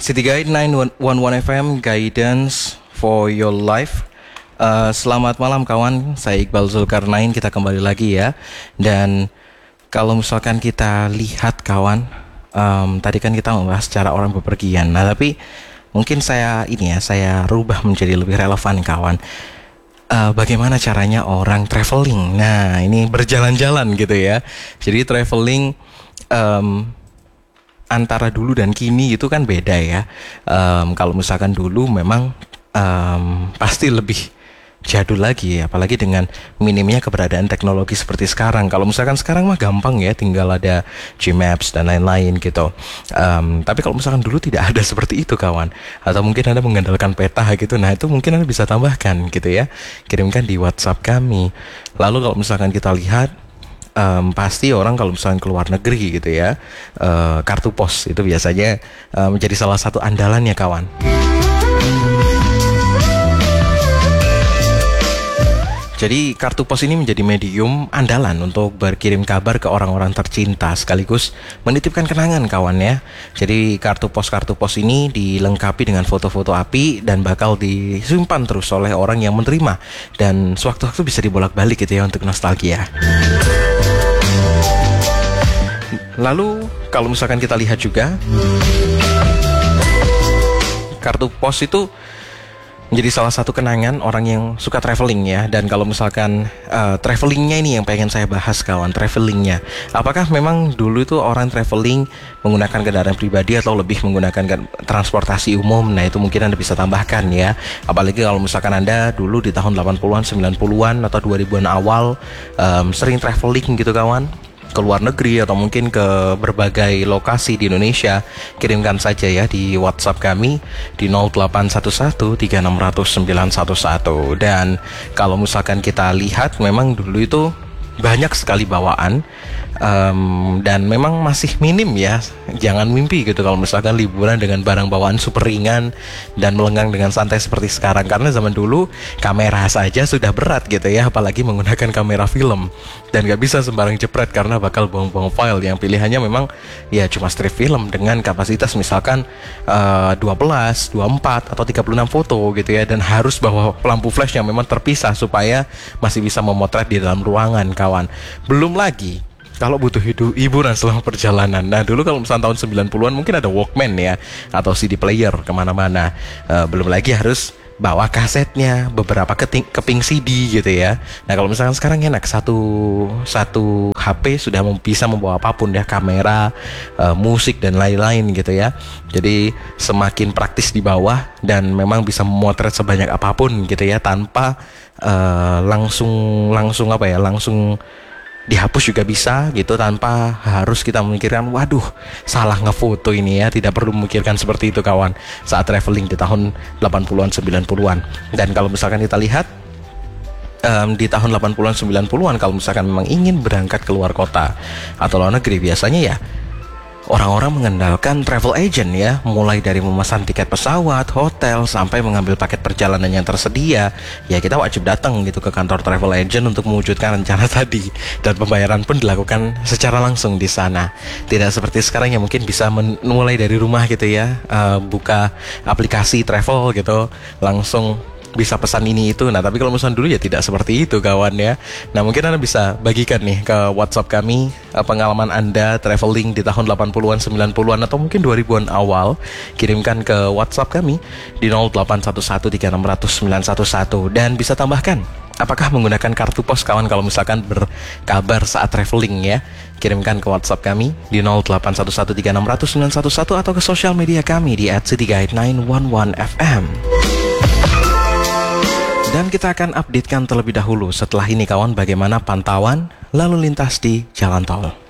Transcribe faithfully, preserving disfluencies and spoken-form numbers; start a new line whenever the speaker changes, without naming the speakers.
City Guide sembilan satu satu F M, Guidance for your life. uh, Selamat malam kawan, saya Iqbal Zulkarnain. Kita kembali lagi ya. Dan kalau misalkan kita lihat kawan, um, tadi kan kita membahas cara orang bepergian. Nah tapi mungkin saya ini ya, saya rubah menjadi lebih relevan kawan. Uh, bagaimana caranya orang traveling? Nah ini berjalan-jalan gitu ya. Jadi traveling um, antara dulu dan kini itu kan beda ya. Um, kalau misalkan dulu memang um, pasti lebih jadul lagi, apalagi dengan minimnya keberadaan teknologi seperti sekarang. Kalau misalkan sekarang mah gampang ya, tinggal ada G-Maps dan lain-lain gitu. Um, tapi kalau misalkan dulu tidak ada seperti itu kawan, atau mungkin Anda mengandalkan peta gitu, nah itu mungkin Anda bisa tambahkan gitu ya, kirimkan di WhatsApp kami. Lalu kalau misalkan kita lihat, Um, pasti orang kalau misalnya keluar negeri gitu ya, uh, kartu pos itu biasanya uh, menjadi salah satu andalannya kawan. Jadi kartu pos ini menjadi medium andalan untuk berkirim kabar ke orang-orang tercinta, sekaligus menitipkan kenangan kawan ya. Jadi kartu pos-kartu pos ini dilengkapi dengan foto-foto api dan bakal disimpan terus oleh orang yang menerima, dan sewaktu-waktu bisa dibolak-balik gitu ya untuk nostalgia. Lalu kalau misalkan kita lihat juga, kartu pos itu menjadi salah satu kenangan orang yang suka traveling ya. Dan kalau misalkan uh, travelingnya ini yang pengen saya bahas kawan, travelingnya. Apakah memang dulu itu orang traveling menggunakan kendaraan pribadi atau lebih menggunakan transportasi umum? Nah itu mungkin Anda bisa tambahkan ya. Apalagi kalau misalkan Anda dulu di tahun delapan puluhan, sembilan puluhan atau dua ribuan awal um, sering traveling gitu kawan, ke luar negeri atau mungkin ke berbagai lokasi di Indonesia. Kirimkan saja ya di WhatsApp kami di nol delapan satu satu tiga enam nol nol sembilan satu satu. Dan kalau misalkan kita lihat, memang dulu itu banyak sekali bawaan, um, dan memang masih minim ya. Jangan mimpi gitu kalau misalkan liburan dengan barang bawaan super ringan dan melenggang dengan santai seperti sekarang. Karena zaman dulu kamera saja sudah berat gitu ya, apalagi menggunakan kamera film. Dan gak bisa sembarang jepret karena bakal buang-buang file. Yang pilihannya memang ya cuma strip film dengan kapasitas misalkan uh, dua belas, dua puluh empat atau tiga puluh enam foto gitu ya. Dan harus bawa lampu flash yang memang terpisah supaya masih bisa memotret di dalam ruangan kawan. Belum lagi kalau butuh hiburan selama perjalanan. Nah dulu kalau misalnya tahun sembilan puluhan mungkin ada Walkman ya, atau C D player kemana-mana. uh, Belum lagi harus bawa kasetnya, beberapa keting, keping C D gitu ya. Nah kalau misalkan sekarang enak, satu satu H P sudah bisa membawa apapun ya, kamera, uh, musik dan lain-lain gitu ya. Jadi semakin praktis di bawah, dan memang bisa memotret sebanyak apapun gitu ya, tanpa uh, langsung langsung apa ya, langsung dihapus juga bisa gitu, tanpa harus kita memikirkan waduh salah ngefoto ini ya. Tidak perlu memikirkan seperti itu kawan saat traveling di tahun delapan puluhan, sembilan puluhan. Dan kalau misalkan kita lihat um, di tahun delapan puluhan, sembilan puluhan, kalau misalkan memang ingin berangkat ke luar kota atau luar negeri, biasanya ya orang-orang mengandalkan travel agent ya, mulai dari memesan tiket pesawat, hotel, sampai mengambil paket perjalanan yang tersedia. Ya kita wajib datang gitu ke kantor travel agent untuk mewujudkan rencana tadi, dan pembayaran pun dilakukan secara langsung di sana. Tidak seperti sekarang yang mungkin bisa mulai dari rumah gitu ya, uh, buka aplikasi travel gitu, langsung bisa pesan ini itu. Nah tapi kalau misalnya dulu ya tidak seperti itu kawan ya. Nah mungkin Anda bisa bagikan nih ke WhatsApp kami pengalaman Anda traveling di tahun delapan puluhan, sembilan puluhan atau mungkin dua ribuan awal. Kirimkan ke WhatsApp kami di nol delapan satu satu tiga enam nol nol sembilan satu satu. Dan bisa tambahkan, apakah menggunakan kartu pos kawan kalau misalkan berkabar saat traveling ya. Kirimkan ke WhatsApp kami di nol delapan satu satu tiga enam nol nol sembilan satu satu atau ke sosial media kami di at city guide sembilan satu satu F M. Dan kita akan updatekan terlebih dahulu setelah ini kawan, bagaimana pantauan lalu lintas di jalan tol.